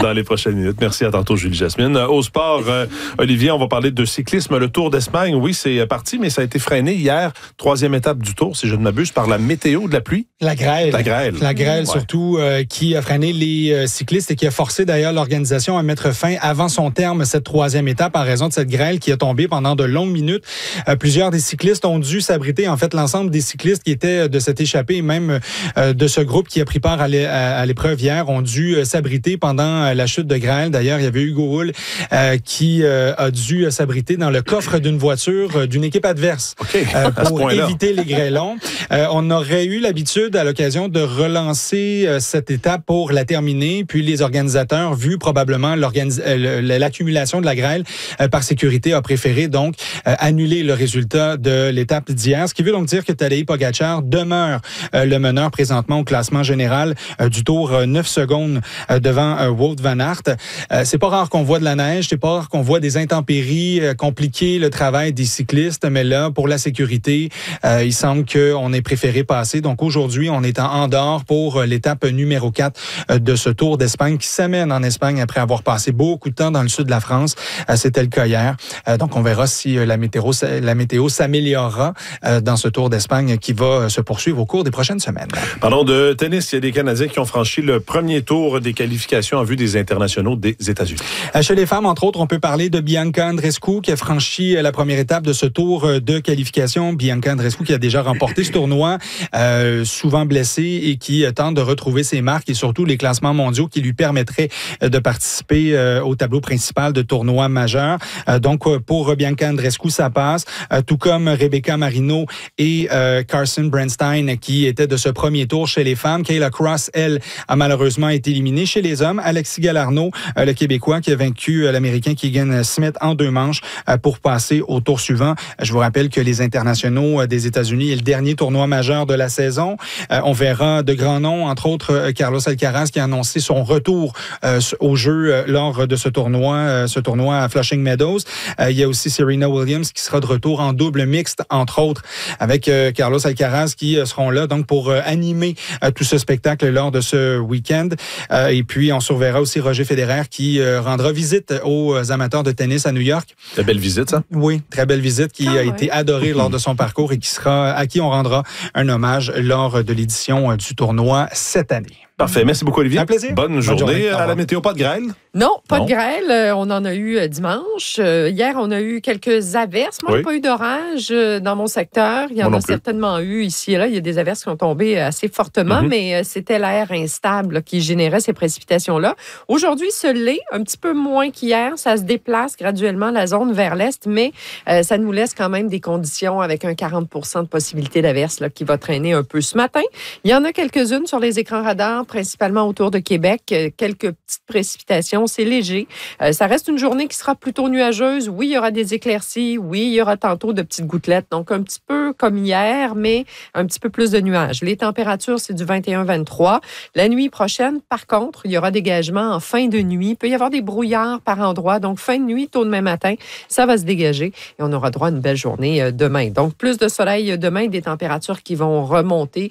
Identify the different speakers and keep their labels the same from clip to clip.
Speaker 1: dans les prochaines minutes. Merci, à tantôt, Julie Jasmine. Au sport, Olivier, on va parler de cyclisme. Le Tour d'Espagne, oui, c'est parti, mais ça a été freiné hier. 3e étape du Tour, si je ne m'abuse, par la météo de la pluie.
Speaker 2: La grêle. La grêle,
Speaker 1: ouais.
Speaker 2: Surtout, qui a freiné les cyclistes et qui a forcé d'ailleurs l'organisation à mettre fin avant son terme cette 3e étape en raison de cette grêle qui a tombé pendant de longues minutes. Plusieurs des cyclistes ont dû s'abriter. En fait, l'ensemble des cyclistes qui étaient de cette échappée, même de ce groupe qui a pris part à l'épreuve hier, ont dû s'abriter pendant la chute de grêle. D'ailleurs, il y avait Hugo Hull qui a dû s'abriter dans le coffre d'une voiture d'une équipe adverse pour éviter les grêlons. On aurait eu l'habitude à l'occasion de relancer cette étape pour la terminer, puis les organisateurs, vu probablement l'accumulation de la grêle, par sécurité, a préféré donc annuler le résultat de l'étape d'hier, ce qui veut donc dire que Tadej Pogačar demeure le meneur présentement au classement général du Tour, 9 secondes devant Wout van Aert. C'est pas rare qu'on voit de la neige, c'est pas rare qu'on voit des intempéries compliquer le travail des cyclistes, mais là, pour la sécurité, il semble qu'on ait préféré passer. Donc aujourd'hui, on est en Andorre pour l'étape numéro 4 de ce Tour d'Espagne qui s'amène en Espagne après avoir passé beaucoup de temps dans le sud de la France. C'était le cas hier. Donc on verra si la météo s'améliorera dans ce Tour d'Espagne qui va se poursuivre au cours des prochaines semaines.
Speaker 1: Parlons de tennis. Il y a des Canadiens qui ont franchi le premier tour des qualifications en vue des internationaux des États-Unis.
Speaker 2: Chez les femmes, entre autres, on peut parler de Bianca Andreescu qui a franchi la première étape de ce tour de qualification. Bianca Andreescu qui a déjà remporté ce tournoi, souvent blessée et qui tente de retrouver ses marques et surtout les classements mondiaux qui lui permettraient de participer au tableau principal de tournois majeurs. Donc, pour Bianca Andreescu, ça passe, tout comme Rebecca Marino et Carson Bernstein qui étaient de ce premier tour chez les femmes. Kayla Cross, elle, a malheureusement été éliminée. Chez les hommes, Alexis Galarneau, le Québécois qui a vaincu l'Américain Keegan Smith en 2 manches pour passer au tour suivant. Je vous rappelle que les internationaux des États-Unis est le dernier tournoi majeur de la saison. On verra de grands noms, entre autres Carlos Alcaraz qui a annoncé son retour au jeu lors de ce tournoi à Flushing Meadows. Il y a aussi Serena Williams qui sera de retour en double mixte, entre autres, avec Carlos Alcaraz qui seront là donc pour animer tout ce spectacle lors de ce week-end. Et puis, on surveillera aussi Roger Federer qui rendra visite aux amateurs de tennis à New York.
Speaker 1: Très belle visite, ça?
Speaker 2: Oui, très belle visite qui a été adorée lors de son parcours et à qui on rendra un hommage lors de l'édition du tournoi cette année.
Speaker 1: Parfait. Merci beaucoup, Olivier.
Speaker 2: Un plaisir.
Speaker 1: Bonne journée. À la météo, pas de grêle?
Speaker 3: Non, pas de grêle. On en a eu dimanche. Hier, on a eu quelques averses. Moi, j'ai pas eu d'orage dans mon secteur. Il y en a certainement eu ici et là. Il y a des averses qui ont tombé assez fortement, mais c'était l'air instable qui générait ces précipitations-là. Aujourd'hui, ce l'est un petit peu moins qu'hier. Ça se déplace graduellement la zone vers l'est, mais ça nous laisse quand même des conditions avec un 40 % de possibilité d'averse qui va traîner un peu ce matin. Il y en a quelques-unes sur les écrans radars, principalement autour de Québec. Quelques petites précipitations, c'est léger. Ça reste une journée qui sera plutôt nuageuse. Oui, il y aura des éclaircies. Oui, il y aura tantôt de petites gouttelettes. Donc, un petit peu comme hier, mais un petit peu plus de nuages. Les températures, c'est du 21-23. La nuit prochaine, par contre, il y aura dégagement en fin de nuit. Il peut y avoir des brouillards par endroits. Donc, fin de nuit, tôt demain matin, ça va se dégager et on aura droit à une belle journée demain. Donc, plus de soleil demain, des températures qui vont remonter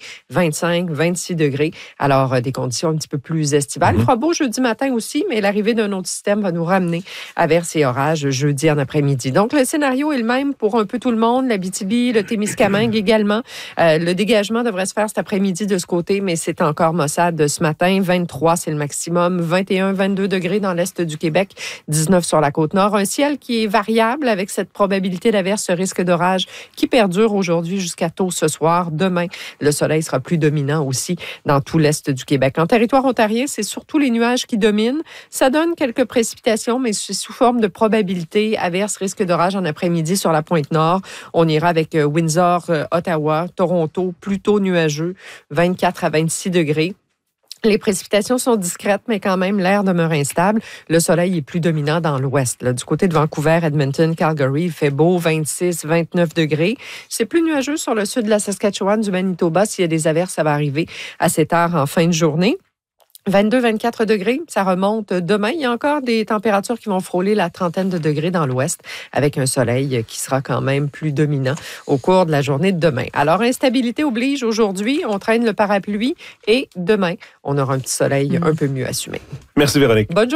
Speaker 3: 25-26 degrés. Alors, des conditions un petit peu plus estivales. Il fera beau jeudi matin aussi, mais l'arrivée d'un autre système va nous ramener à vers ces orages jeudi en après-midi. Donc, le scénario est le même pour un peu tout le monde. L'Abitibi, le Témiscamingue également. Le dégagement devrait se faire cet après-midi de ce côté, mais c'est encore maussade ce matin. 23, c'est le maximum. 21-22 degrés dans l'est du Québec. 19 sur la Côte-Nord. Un ciel qui est variable avec cette probabilité d'averse, ce risque d'orage qui perdure aujourd'hui jusqu'à tôt ce soir. Demain, le soleil sera plus dominant aussi dans tout l'est du Québec. En territoire ontarien, c'est surtout les nuages qui dominent. Ça donne quelques précipitations, mais c'est sous forme de probabilité. Averse, risque d'orage en après-midi sur la pointe nord. On ira avec Windsor, Ottawa, Toronto, plutôt nuageux, 24 à 26 degrés. Les précipitations sont discrètes, mais quand même, l'air demeure instable. Le soleil est plus dominant dans l'ouest. Là. Du côté de Vancouver, Edmonton, Calgary, il fait beau, 26-29 degrés. C'est plus nuageux sur le sud de la Saskatchewan, du Manitoba. S'il y a des averses, ça va arriver à cette heure en fin de journée. 22-24 degrés, ça remonte demain. Il y a encore des températures qui vont frôler la trentaine de degrés dans l'ouest avec un soleil qui sera quand même plus dominant au cours de la journée de demain. Alors, instabilité oblige aujourd'hui. On traîne le parapluie et demain, on aura un petit soleil un peu mieux assumé.
Speaker 1: Merci Véronique.
Speaker 3: Bonne journée.